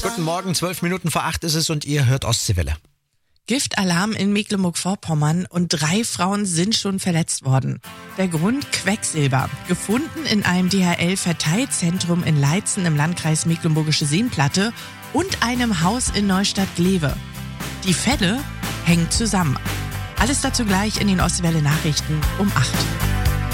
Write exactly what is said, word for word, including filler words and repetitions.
Guten Morgen, zwölf Minuten vor acht ist es und ihr hört Ostseewelle. Giftalarm in Mecklenburg-Vorpommern und drei Frauen sind schon verletzt worden. Der Grund Quecksilber, gefunden in einem D H L-Verteilzentrum in Leitzen im Landkreis Mecklenburgische Seenplatte und einem Haus in Neustadt-Glewe. Die Fälle hängen zusammen. Alles dazu gleich in den Ostseewelle Nachrichten um acht.